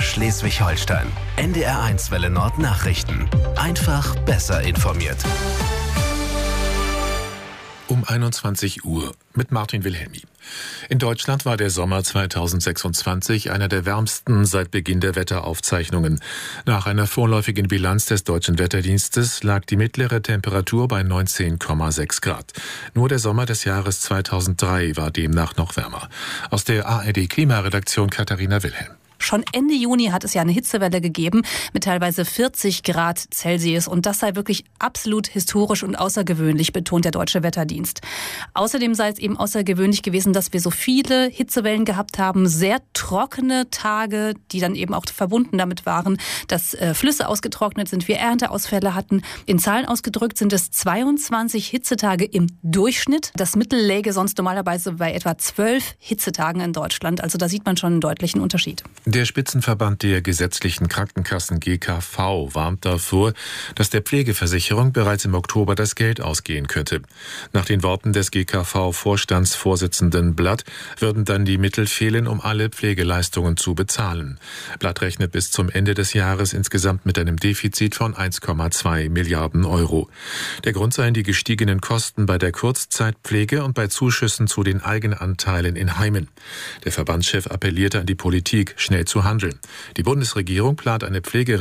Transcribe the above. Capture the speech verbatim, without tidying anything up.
Schleswig-Holstein. N D R eins Welle Nord Nachrichten. Einfach besser informiert. Um einundzwanzig Uhr mit Martin Wilhelmi. In Deutschland war der Sommer zweitausendsechsundzwanzig einer der wärmsten seit Beginn der Wetteraufzeichnungen. Nach einer vorläufigen Bilanz des Deutschen Wetterdienstes lag die mittlere Temperatur bei neunzehn Komma sechs Grad. Nur der Sommer des Jahres zweitausenddrei war demnach noch wärmer. Aus der A R D-Klimaredaktion Katharina Wilhelm. Schon Ende Juni hat es ja eine Hitzewelle gegeben mit teilweise vierzig Grad Celsius. Und das sei wirklich absolut historisch und außergewöhnlich, betont der Deutsche Wetterdienst. Außerdem sei es eben außergewöhnlich gewesen, dass wir so viele Hitzewellen gehabt haben. Sehr trockene Tage, die dann eben auch verbunden damit waren, dass äh, Flüsse ausgetrocknet sind, wir Ernteausfälle hatten. In Zahlen ausgedrückt sind es zweiundzwanzig Hitzetage im Durchschnitt. Das Mittel läge sonst normalerweise bei etwa zwölf Hitzetagen in Deutschland. Also da sieht man schon einen deutlichen Unterschied. Der Spitzenverband der gesetzlichen Krankenkassen G K V warnt davor, dass der Pflegeversicherung bereits im Oktober das Geld ausgehen könnte. Nach den Worten des G K V-Vorstandsvorsitzenden Blatt würden dann die Mittel fehlen, um alle Pflegeleistungen zu bezahlen. Blatt rechnet bis zum Ende des Jahres insgesamt mit einem Defizit von eins Komma zwei Milliarden Euro. Der Grund seien die gestiegenen Kosten bei der Kurzzeitpflege und bei Zuschüssen zu den Eigenanteilen in Heimen. Der Verbandschef appellierte an die Politik, schnell zu handeln. Die Bundesregierung plant eine Pflege